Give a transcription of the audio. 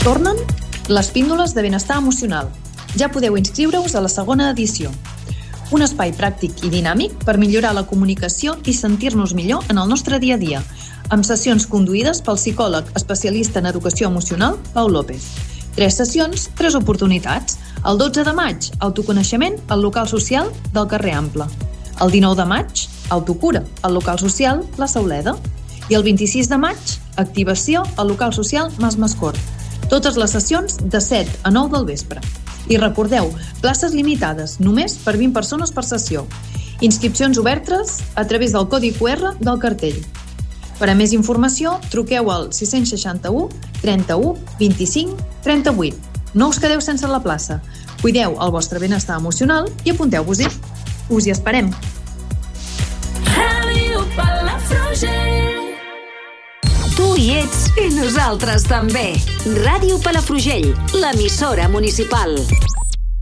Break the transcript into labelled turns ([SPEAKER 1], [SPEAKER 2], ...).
[SPEAKER 1] Tornen les píndoles de benestar emocional. Ja podeu inscriure-us a la segona edició. Un espai pràctic i dinàmic per millorar la comunicació i sentir-nos millor en el nostre dia a dia, amb sessions conduïdes pel psicòleg especialista en educació emocional, Pau López. 3 sessions, 3 oportunitats. El 12 de maig, autoconeixement al local social del carrer Ample. El 19 de maig, autocura al local social La Sauleda. I el 26 de maig, activació al local social Mas Mascort. Totes les sessions de 7 a 9 del vespre. I recordeu, places limitades, només per 20 persones per sessió. Inscripcions obertes a través del codi QR del cartell. Per a més informació, truqueu al 661 31 25 38. No us quedeu sense la plaça. Cuideu el vostre benestar emocional i apunteu-vos-hi. Us hi esperem.
[SPEAKER 2] Ràdio Palafrugell.
[SPEAKER 3] Tu hi ets i nosaltres també. Ràdio Palafrugell, l'emissora municipal.